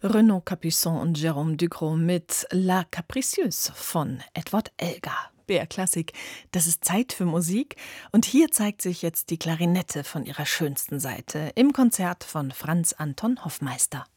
Renaud Capuçon und Jérôme Dugros mit La Capricieuse von Edward Elgar. BR Klassik, das ist Zeit für Musik und hier zeigt sich jetzt die Klarinette von ihrer schönsten Seite im Konzert von Franz Anton Hoffmeister.